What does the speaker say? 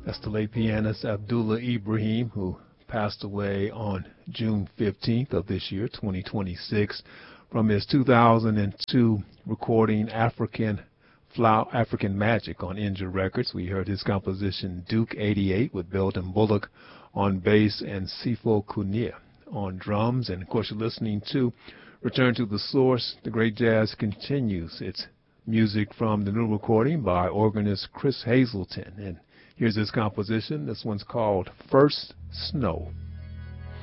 That's the late pianist Abdullah Ibrahim, who passed away on June 15th of this year, 2026, from his 2002 recording African Magic on Inja Records. We heard his composition Duke 88 with Belden Bullock on bass and Sifo Kunia on drums. And of course, you're listening to Return to the Source. The great jazz continues its music from the new recording by organist Chris Hazelton. And here's his composition. This one's called First Snow.